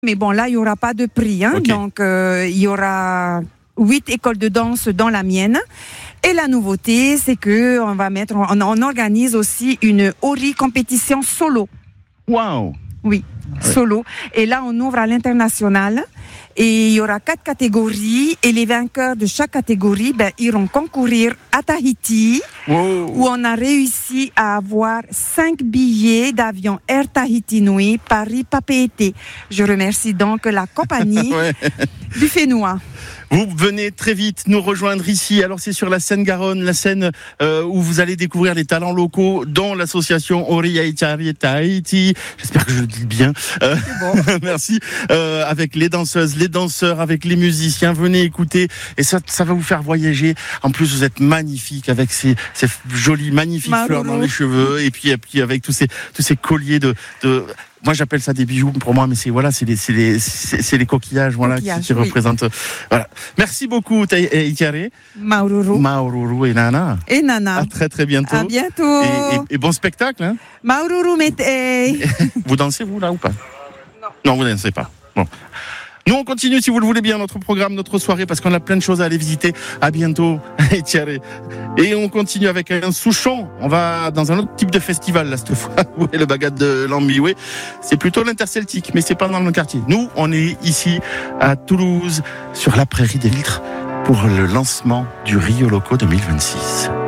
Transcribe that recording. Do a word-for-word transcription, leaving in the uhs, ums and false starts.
Mais bon, là, il n'y aura pas de prix. Hein, Okay. Donc, euh, il y aura huit écoles de danse dans la mienne. Et la nouveauté, c'est que on va mettre, on, on organise aussi une Ori compétition solo. Waouh. Oui, Ouais. solo. Et là, on ouvre à l'international. Et il y aura quatre catégories. Et les vainqueurs de chaque catégorie, ben, iront concourir à Tahiti, Wow. où on a réussi à avoir cinq billets d'avion Air Tahiti Nui, Paris-Papeete. Je remercie donc la compagnie Ouais. du Fénois. Vous venez très vite nous rejoindre ici. Alors c'est sur la Seine-Garonne, la Seine euh, où vous allez découvrir les talents locaux, dont l'association Ori Aitari Tahiti. J'espère que je le dis bien. Euh, Bon. merci. Euh, avec les danseuses, les danseurs, avec les musiciens. Venez écouter et ça, ça va vous faire voyager. En plus, vous êtes magnifique avec ces, ces jolies, magnifiques Maruru. fleurs dans les cheveux et puis, et puis avec tous ces, tous ces colliers de, de moi j'appelle ça des bijoux pour moi, mais c'est voilà, c'est les, c'est les, c'est, c'est les coquillages, voilà, Coquillages, qui, qui oui. représentent. Voilà. Merci beaucoup, Itiare, Maururu Maururu et Nana. et Nana. À très très bientôt. À bientôt. Et, et, et bon spectacle. Hein. Maururu Mete. Vous dansez vous là ou pas? Non. Non, vous dansez pas. Bon. Nous, on continue, si vous le voulez bien, notre programme, notre soirée, parce qu'on a plein de choses à aller visiter. À bientôt, Itiare. Et on continue avec un Souchon. On va dans un autre type de festival, là, cette fois. Où est le bagad de Lambioué. C'est plutôt l'interceltique, mais c'est pas dans le quartier. Nous, on est ici, à Toulouse, sur la prairie des Litres, pour le lancement du Rio Loco deux mille vingt-six.